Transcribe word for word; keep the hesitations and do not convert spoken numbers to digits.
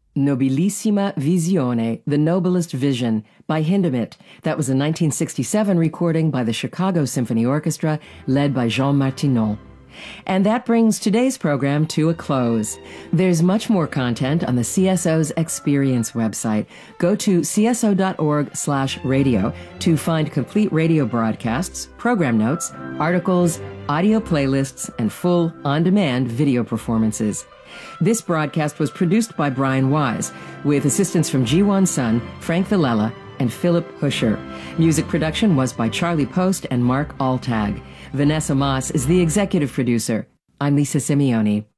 Nobilissima Visione, The Noblest Vision, by Hindemith. That was a nineteen sixty-seven recording by the Chicago Symphony Orchestra, led by Jean Martineau. And that brings today's program to a close. There's much more content on the C S O's Experience website. Go to cso.org slash radio to find complete radio broadcasts, program notes, articles, audio playlists, and full, on-demand video performances. This broadcast was produced by Brian Wise, with assistance from Jiwon Sun, Frank Villela, and Philip Huscher. Music production was by Charlie Post and Mark Altag. Vanessa Moss is the executive producer. I'm Lisa Simeone.